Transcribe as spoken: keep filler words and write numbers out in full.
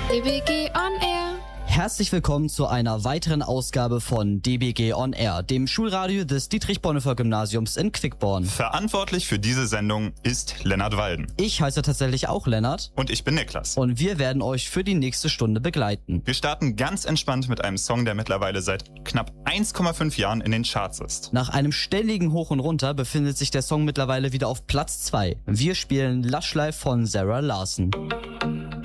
D B G On Air. Herzlich willkommen zu einer weiteren Ausgabe von D B G On Air, dem Schulradio des Dietrich-Bonhoeffer-Gymnasiums in Quickborn. Verantwortlich für diese Sendung ist Lennart Walden. Ich heiße tatsächlich auch Lennart. Und ich bin Niklas. Und wir werden euch für die nächste Stunde begleiten. Wir starten ganz entspannt mit einem Song, der mittlerweile seit knapp eins Komma fünf Jahren in den Charts ist. Nach einem ständigen Hoch und Runter befindet sich der Song mittlerweile wieder auf Platz zwei. Wir spielen Lush Life von Zara Larsson.